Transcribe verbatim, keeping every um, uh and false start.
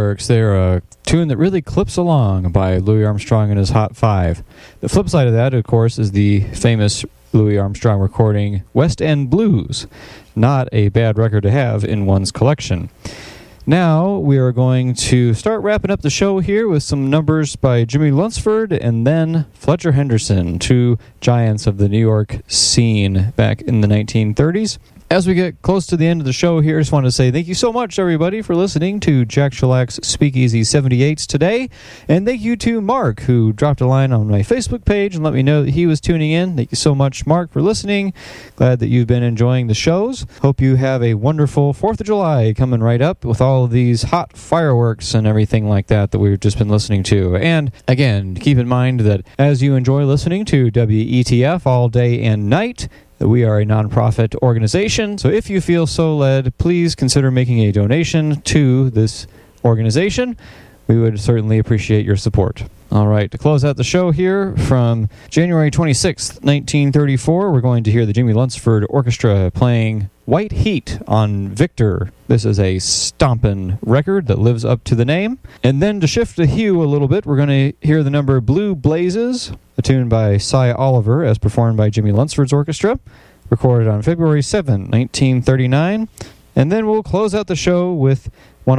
Fireworks, they're a tune that really clips along by Louis Armstrong and his Hot Five. The flip side of that, of course, is the famous Louis Armstrong recording West End Blues. Not a bad record to have in one's collection. Now we are going to start wrapping up the show here with some numbers by Jimmy Lunceford and then Fletcher Henderson, two giants of the New York scene back in the nineteen thirties. As we get close to the end of the show here, I just want to say thank you so much, everybody, for listening to Jack Shellack's Speakeasy seventy-eights today. And thank you to Mark, who dropped a line on my Facebook page and let me know that he was tuning in. Thank you so much, Mark, for listening. Glad that you've been enjoying the shows. Hope you have a wonderful fourth of July coming right up with all of these hot fireworks and everything like that that we've just been listening to. And again, keep in mind that as you enjoy listening to W E T F all day and night, that we are a nonprofit organization. So if you feel so led, please consider making a donation to this organization. We would certainly appreciate your support. All right, to close out the show here from January twenty-sixth, nineteen thirty-four, we're going to hear the Jimmy Lunceford Orchestra playing White Heat on Victor. This is a stompin' record that lives up to the name. And then to shift the hue a little bit, we're going to hear the number Blue Blazes, a tune by Cy Oliver as performed by Jimmy Lunceford's orchestra, recorded on February seventh, nineteen thirty-nine. And then we'll close out the show with